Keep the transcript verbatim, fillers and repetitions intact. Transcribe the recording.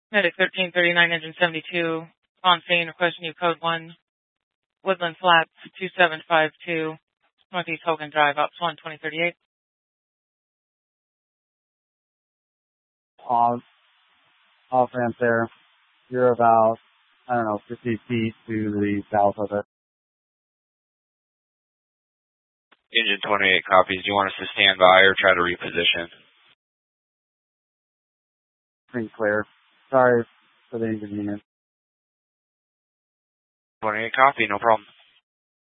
Medic thirteen thirty-nine, engine seventy-two, on scene, requesting you code one, Woodland Flats, two seven five two, Northeast Hogan Drive, Ops one, twenty thirty-eight. Off, off ramp there. You're about, I don't know, fifty feet to the south of it. Engine twenty-eight copies. Do you want us to stand by or try to reposition? Pretty clear. Sorry for the inconvenience. twenty-eight copy, no problem.